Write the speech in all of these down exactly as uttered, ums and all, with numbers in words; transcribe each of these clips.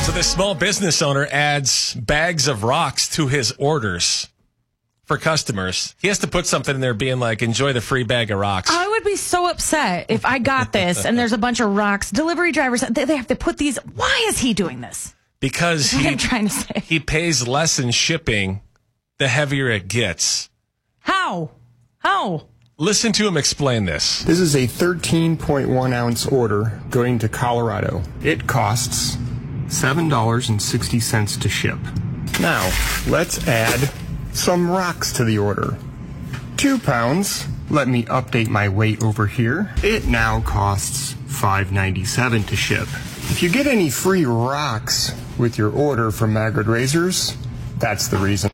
So this small business owner adds bags of rocks to his orders for customers. He has to put something in there being like, enjoy the free bag of rocks. I would be so upset if I got this and there's a bunch of rocks. Delivery drivers, they, they have to put these. Why is he doing this? Because That's what he, I'm trying to say. he pays less in shipping the heavier it gets. How? How? Listen to him explain this. This is a thirteen point one ounce order going to Colorado. It costs seven dollars and sixty cents to ship. Now, let's add some rocks to the order. Two pounds. Let me update my weight over here. It now costs five ninety-seven to ship. If you get any free rocks with your order from Magrid Razors, that's the reason.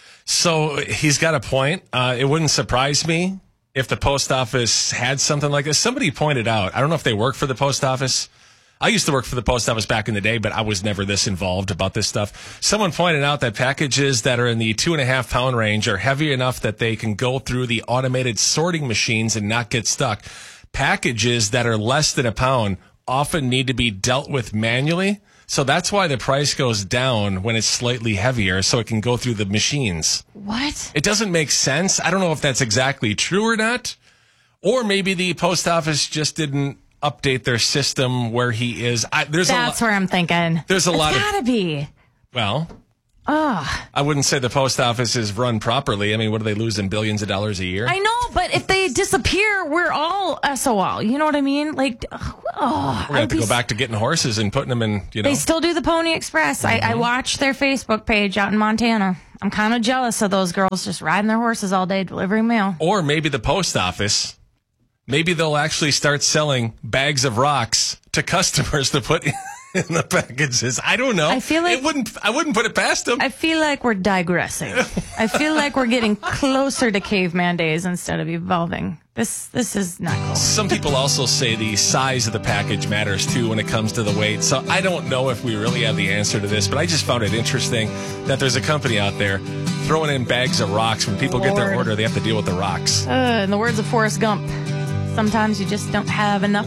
So he's got a point. Uh, it wouldn't surprise me if the post office had something like this. Somebody pointed out, I don't know if they work for the post office. I used to work for the post office back in the day, but I was never this involved about this stuff. Someone pointed out that packages that are in the two and a half pound range are heavy enough that they can go through the automated sorting machines and not get stuck. Packages that are less than a pound often need to be dealt with manually. So that's why the price goes down when it's slightly heavier, so it can go through the machines. What? It doesn't make sense. I don't know if that's exactly true or not. Or maybe the post office just didn't update their system where he is. I, there's That's a lo- where I'm thinking. There's a it's lot of- gotta be. Well, Ugh. I wouldn't say the post office is run properly. I mean, what do they lose in billions of dollars a year? I know, but if they disappear, we're all S O L. You know what I mean? Like, oh, We're going to have to go back to getting horses and putting them in, you know. They still do the Pony Express. Mm-hmm. I, I watched their Facebook page out in Montana. I'm kind of jealous of those girls just riding their horses all day delivering mail. Or maybe the post office, maybe they'll actually start selling bags of rocks to customers to put in the packages. I don't know. I feel like it wouldn't. I wouldn't put it past them. I feel like we're digressing. I feel like we're getting closer to caveman days instead of evolving. This this is not cool. Some people also say the size of the package matters too when it comes to the weight. So I don't know if we really have the answer to this, but I just found it interesting that there's a company out there throwing in bags of rocks. When people get their Lord. order, they have to deal with the rocks. Uh, in the words of Forrest Gump, sometimes you just don't have enough